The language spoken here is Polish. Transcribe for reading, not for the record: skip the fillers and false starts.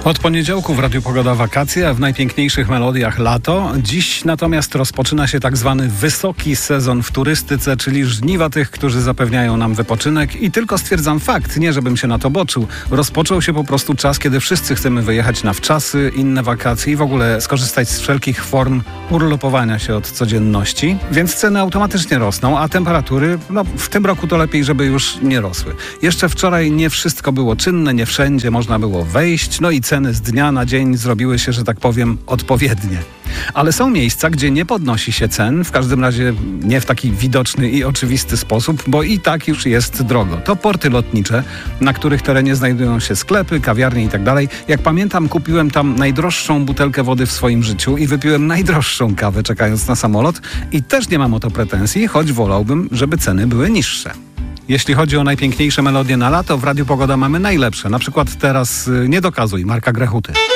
Od poniedziałku w Radiu Pogoda wakacje, a w najpiękniejszych melodiach lato. Dziś natomiast rozpoczyna się tak zwany wysoki sezon w turystyce, czyli żniwa tych, którzy zapewniają nam wypoczynek. I tylko stwierdzam fakt, nie żebym się na to boczył. Rozpoczął się po prostu czas, kiedy wszyscy chcemy wyjechać na wczasy, inne wakacje i w ogóle skorzystać z wszelkich form urlopowania się od codzienności. Więc ceny automatycznie rosną, a temperatury, w tym roku to lepiej, żeby już nie rosły. Jeszcze wczoraj nie wszystko było czynne, nie wszędzie można było wejść, i ceny z dnia na dzień zrobiły się, że tak powiem, odpowiednie. Ale są miejsca, gdzie nie podnosi się cen, w każdym razie nie w taki widoczny i oczywisty sposób, bo i tak już jest drogo. To porty lotnicze, na których terenie znajdują się sklepy, kawiarnie i tak dalej. Jak pamiętam, kupiłem tam najdroższą butelkę wody w swoim życiu i wypiłem najdroższą kawę, czekając na samolot, i też nie mam o to pretensji, choć wolałbym, żeby ceny były niższe. Jeśli chodzi o najpiękniejsze melodie na lato, w Radiu Pogoda mamy najlepsze. Na przykład teraz Nie dokazuj Marka Grechuty.